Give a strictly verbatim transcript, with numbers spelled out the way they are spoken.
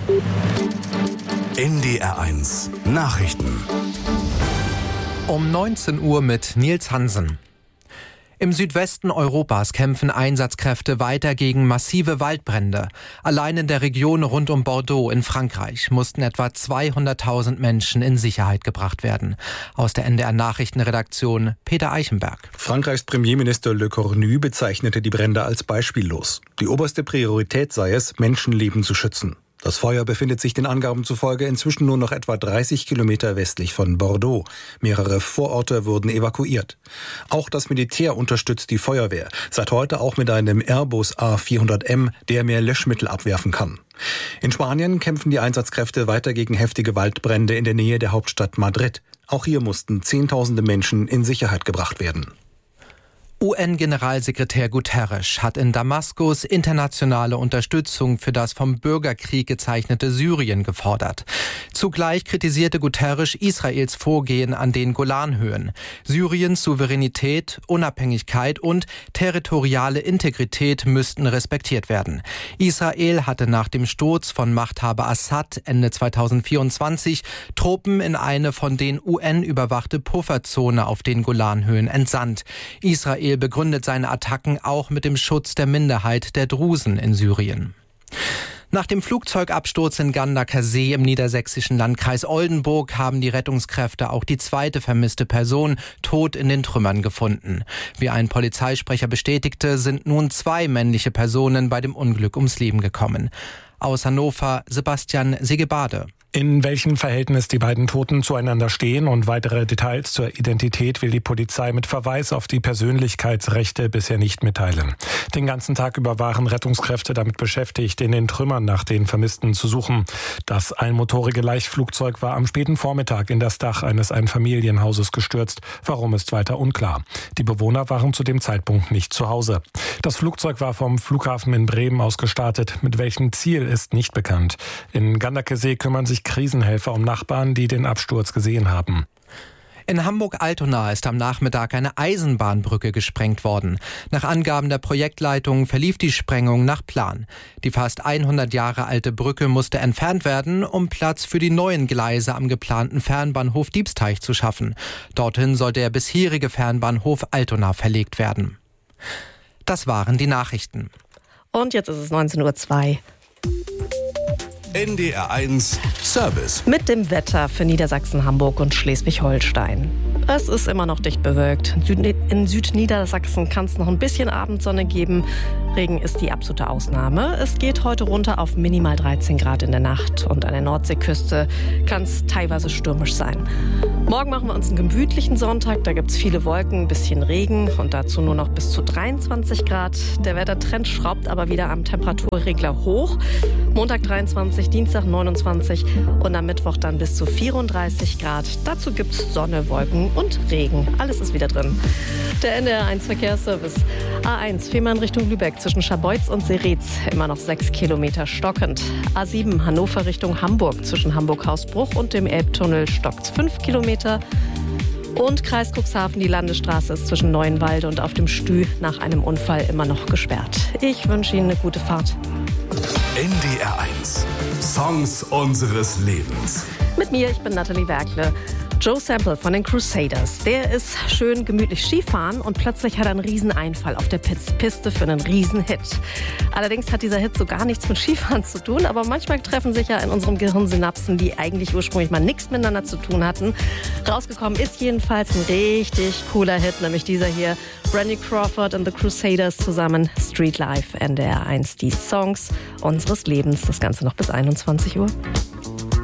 N D R eins Nachrichten. Um neunzehn Uhr mit Nils Hansen. Im Südwesten Europas kämpfen Einsatzkräfte weiter gegen massive Waldbrände. Allein in der Region rund um Bordeaux in Frankreich mussten etwa zweihunderttausend Menschen in Sicherheit gebracht werden. Aus der N D R Nachrichtenredaktion Peter Eichenberg. Frankreichs Premierminister Le Cornu bezeichnete die Brände als beispiellos. Die oberste Priorität sei es, Menschenleben zu schützen. Das Feuer befindet sich den Angaben zufolge inzwischen nur noch etwa dreißig Kilometer westlich von Bordeaux. Mehrere Vororte wurden evakuiert. Auch das Militär unterstützt die Feuerwehr. Seit heute auch mit einem Airbus A vierhundert M, der mehr Löschmittel abwerfen kann. In Spanien kämpfen die Einsatzkräfte weiter gegen heftige Waldbrände in der Nähe der Hauptstadt Madrid. Auch hier mussten Zehntausende Menschen in Sicherheit gebracht werden. U N-Generalsekretär Guterres hat in Damaskus internationale Unterstützung für das vom Bürgerkrieg gezeichnete Syrien gefordert. Zugleich kritisierte Guterres Israels Vorgehen an den Golanhöhen. Syriens Souveränität, Unabhängigkeit und territoriale Integrität müssten respektiert werden. Israel hatte nach dem Sturz von Machthaber Assad Ende zweitausendvierundzwanzig Truppen in eine von den U N überwachte Pufferzone auf den Golanhöhen entsandt. Israel begründet seine Attacken auch mit dem Schutz der Minderheit der Drusen in Syrien. Nach dem Flugzeugabsturz in Gandaker-See im niedersächsischen Landkreis Oldenburg haben die Rettungskräfte auch die zweite vermisste Person tot in den Trümmern gefunden. Wie ein Polizeisprecher bestätigte, sind nun zwei männliche Personen bei dem Unglück ums Leben gekommen. Aus Hannover Sebastian Segebade. In welchem Verhältnis die beiden Toten zueinander stehen und weitere Details zur Identität will die Polizei mit Verweis auf die Persönlichkeitsrechte bisher nicht mitteilen. Den ganzen Tag über waren Rettungskräfte damit beschäftigt, in den Trümmern nach den Vermissten zu suchen. Das einmotorige Leichtflugzeug war am späten Vormittag in das Dach eines Einfamilienhauses gestürzt. Warum ist weiter unklar. Die Bewohner waren zu dem Zeitpunkt nicht zu Hause. Das Flugzeug war vom Flughafen in Bremen aus gestartet. Mit welchem Ziel ist nicht bekannt. In Gandaker-See kümmern sich Krisenhelfer um Nachbarn, die den Absturz gesehen haben. In Hamburg-Altona ist am Nachmittag eine Eisenbahnbrücke gesprengt worden. Nach Angaben der Projektleitung verlief die Sprengung nach Plan. Die fast hundert Jahre alte Brücke musste entfernt werden, um Platz für die neuen Gleise am geplanten Fernbahnhof Diebsteich zu schaffen. Dorthin soll der bisherige Fernbahnhof Altona verlegt werden. Das waren die Nachrichten. Und jetzt ist es neunzehn Uhr zwei. N D R eins Service. Mit dem Wetter für Niedersachsen, Hamburg und Schleswig-Holstein. Es ist immer noch dicht bewölkt. In Südniedersachsen kann es noch ein bisschen Abendsonne geben. Regen ist die absolute Ausnahme. Es geht heute runter auf minimal dreizehn Grad in der Nacht. Und an der Nordseeküste kann es teilweise stürmisch sein. Morgen machen wir uns einen gemütlichen Sonntag. Da gibt es viele Wolken, ein bisschen Regen und dazu nur noch bis zu dreiundzwanzig Grad. Der Wettertrend schraubt aber wieder am Temperaturregler hoch. Montag dreiundzwanzig, Dienstag neunundzwanzig und am Mittwoch dann bis zu vierunddreißig Grad. Dazu gibt es Sonne, Wolken und Regen. Alles ist wieder drin. Der N D R eins Verkehrsservice. A eins, Fehmarn Richtung Lübeck zwischen Scharbeutz und Seretz. Immer noch sechs Kilometer stockend. A sieben, Hannover Richtung Hamburg zwischen Hamburg-Hausbruch und dem Elbtunnel stockt fünf Kilometer. Und Kreis Cuxhaven, die Landesstraße ist zwischen Neuenwalde und auf dem Stü nach einem Unfall immer noch gesperrt. Ich wünsche Ihnen eine gute Fahrt. N D R eins Songs unseres Lebens. Mit mir, ich bin Nathalie Werkle. Joe Sample von den Crusaders, der ist schön gemütlich Skifahren und plötzlich hat er einen Rieseneinfall auf der Piste für einen Riesenhit. Allerdings hat dieser Hit so gar nichts mit Skifahren zu tun, aber manchmal treffen sich ja in unserem Gehirn Synapsen, die eigentlich ursprünglich mal nichts miteinander zu tun hatten. Rausgekommen ist jedenfalls ein richtig cooler Hit, nämlich dieser hier, Randy Crawford und The Crusaders zusammen, Street Life, N D R eins, die Songs unseres Lebens. Das Ganze noch bis einundzwanzig Uhr.